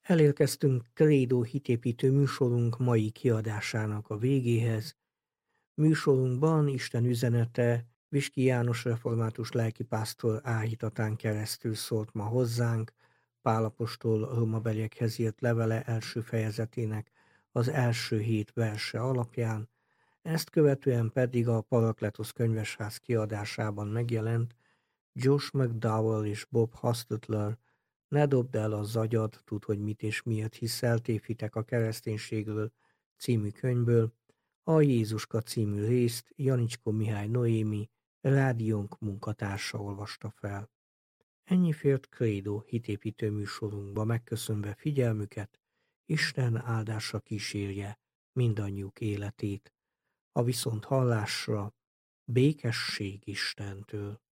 Elérkeztünk Credo hitépítő műsorunk mai kiadásának a végéhez. Műsorunkban Isten üzenete Viski János református lelkipásztor áhítatán keresztül szólt ma hozzánk, Pál apostol Rómabeliekhez írt levele első fejezetének az első 7 verse alapján, ezt követően pedig a Parakletosz könyvesház kiadásában megjelent Josh McDowell és Bob Hostetler Ne dobd el az agyad, tudd, hogy mit és miért hiszel, tévhitek a kereszténységről című könyvből, a Jézuska című részt Janicskó Mihály Noémi, rádiónk munkatársa olvasta fel. Ennyi fért Credo hitépítő műsorunkba, megköszönve figyelmüket, Isten áldása kísérje mindannyiuk életét. A viszont hallásra békesség Istentől.